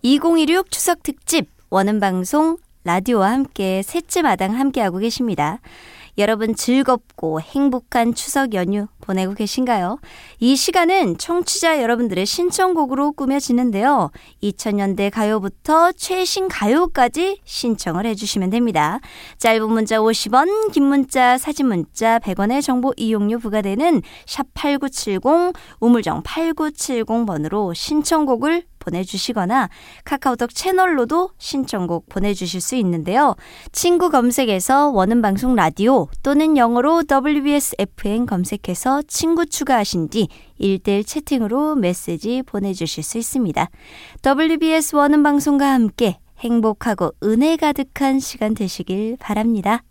2016 추석 특집 원음방송 라디오와 함께 셋째 마당 함께하고 계십니다. 여러분 즐겁고 행복한 추석 연휴 보내고 계신가요? 이 시간은 청취자 여러분들의 신청곡으로 꾸며지는데요. 2000년대 가요부터 최신 가요까지 신청을 해주시면 됩니다. 짧은 문자 50원, 긴 문자, 사진 문자 100원의 정보 이용료 부과되는 샵8970, 우물정 8970번으로 신청곡을 보내주시거나 카카오톡 채널로도 신청곡 보내주실 수 있는데요. 친구 검색에서 원음방송 라디오 또는 영어로 WBS FM 검색해서 친구 추가하신 뒤 1대1 채팅으로 메시지 보내주실 수 있습니다. WBS 원음방송과 함께 행복하고 은혜 가득한 시간 되시길 바랍니다.